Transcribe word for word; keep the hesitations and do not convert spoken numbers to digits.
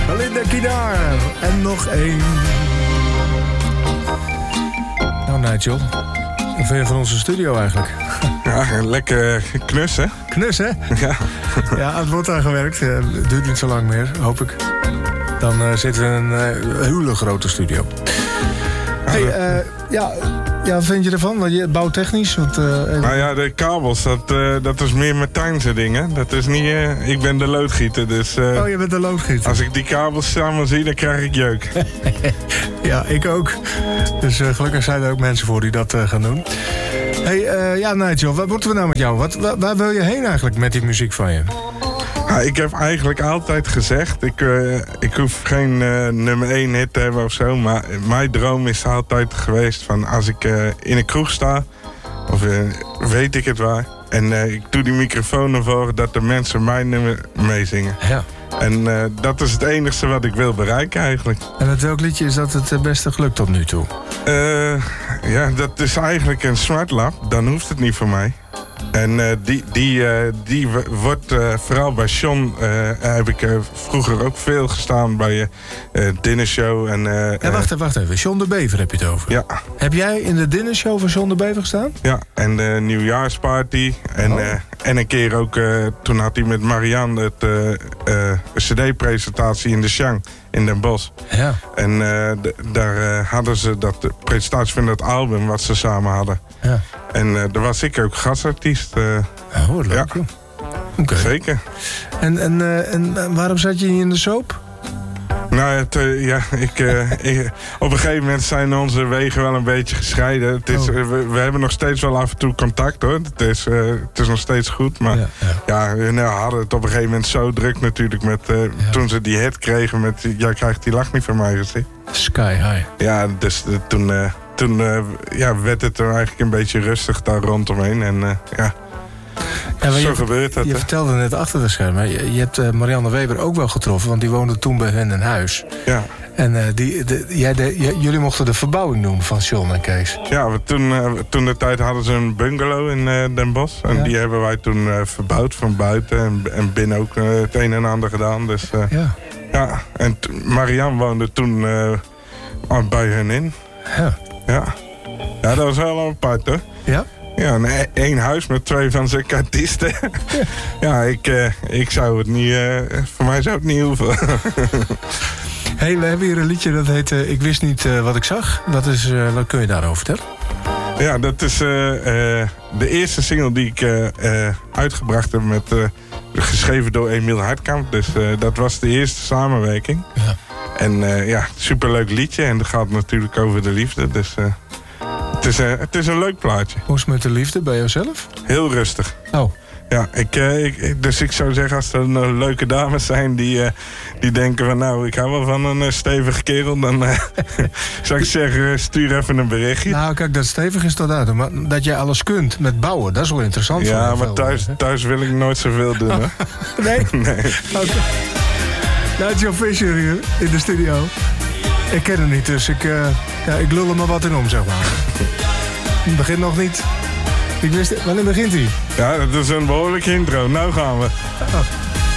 Belinda Kinaar. En nog één. Nou, Nigel. Wat vind je van onze studio eigenlijk? Ja, lekker knus, hè? Knus, hè? Ja. Ja, het wordt aan gewerkt. Het duurt niet zo lang meer, hoop ik. Dan uh, zitten we in een uh, hele grote studio. Hey, uh, ja... Ja, wat vind je ervan? Want je bouwtechnisch? Want, uh, nou ja, de kabels, dat, uh, dat is meer Martijnse dingen. Dat is niet... Uh, ik ben de loodgieter, dus... Uh, oh, je bent de loodgieter. Als ik die kabels samen zie, dan krijg ik jeuk. Ja, ik ook. Dus uh, gelukkig zijn er ook mensen voor die dat uh, gaan doen. Hey, uh, ja, Nigel, wat moeten we nou met jou? Wat, waar, waar wil je heen eigenlijk met die muziek van je? Ja, ik heb eigenlijk altijd gezegd, ik, uh, ik hoef geen uh, nummer één hit te hebben of zo, maar mijn droom is altijd geweest van als ik uh, in een kroeg sta, of uh, weet ik het waar, en uh, ik doe die microfoon ervoor dat de mensen mijn nummer meezingen. Ja. En uh, dat is het enigste wat ik wil bereiken eigenlijk. En met welk liedje is dat het beste gelukt tot nu toe? Uh, ja, dat is eigenlijk een Smart Lab, dan hoeft het niet voor mij. En uh, die, die, uh, die wordt uh, vooral bij John, uh, heb ik uh, vroeger ook veel gestaan bij uh, Dinnershow. En, uh, ja, wacht even, wacht even. John de Bever heb je het over. Ja. Heb jij in de Dinnershow van John de Bever gestaan? Ja, en de nieuwjaarsparty. En, oh. uh, en een keer ook, uh, toen had hij met Marianne het uh, uh, cd-presentatie in de Chang in Den Bosch. Ja. En uh, d- daar uh, hadden ze dat, de presentatie van dat album wat ze samen hadden. Ja. En uh, daar was ik ook gastartiest. Uh, oh, leuk. Ja. Okay. Zeker. En, en, uh, en waarom zat je niet in de soap? Nou, het, uh, ja, ik, uh, ik, op een gegeven moment zijn onze wegen wel een beetje gescheiden. Het is, oh. uh, we, we hebben nog steeds wel af en toe contact, hoor. Het is, uh, het is nog steeds goed, maar ja, ja. ja we nou, hadden het op een gegeven moment zo druk natuurlijk met uh, ja. toen ze die hit kregen met jij krijgt die lach niet van mij gezien. Sky High. Ja, dus uh, toen, uh, toen uh, ja, werd het er eigenlijk een beetje rustig daar rondomheen en uh, ja. Ja, Zo je, gebeurt dat. Je hè? vertelde net achter de schermen. Je, je hebt uh, Marianne Weber ook wel getroffen, want die woonde toen bij hen in huis. Ja. En uh, die, de, jij de, j, jullie mochten de verbouwing doen van John en Kees. Ja, we toen, uh, toen de tijd hadden ze een bungalow in uh, Den Bosch. En ja. die hebben wij toen uh, verbouwd van buiten. En, en binnen ook uh, het een en ander gedaan. Dus, uh, ja. ja. En t- Marianne woonde toen uh, bij hen in. Ja. Ja. Ja, dat was wel apart, hoor. Ja? Ja, een, één huis met twee van zijn artiesten. Ja, ja ik, uh, ik zou het niet... Uh, voor mij zou het niet hoeven. Hey, we hebben hier een liedje dat heet uh, Ik wist niet uh, wat ik zag. Dat is, uh, wat kun je daarover vertellen? Ja, dat is uh, uh, de eerste single die ik uh, uh, uitgebracht heb met... Uh, geschreven door Emiel Hartkamp. Dus uh, dat was de eerste samenwerking. Ja. En uh, ja, superleuk liedje. En dat gaat natuurlijk over de liefde. Dus... Uh, Het is, een, het is een leuk plaatje. Hoe is het met de liefde bij jouzelf? Heel rustig. Oh. Ja, ik, ik, dus ik zou zeggen, als er uh, leuke dames zijn die, uh, die denken van... nou, ik hou wel van een uh, stevige kerel, dan uh, zou ik zeggen, stuur even een berichtje. Nou, kijk, dat stevig is tot uit. Maar dat jij alles kunt met bouwen, dat is wel interessant. Ja, maar thuis, thuis wil ik nooit zoveel doen, hoor. Nee? Nee. Okay. Nigel Fisher hier in de studio. Ik ken hem niet, dus ik, uh, ja, ik lul er maar wat in om, zeg maar. Het begint nog niet. Ik wist, wanneer begint hij? Ja, dat is een behoorlijke intro. Nou gaan we. Oh.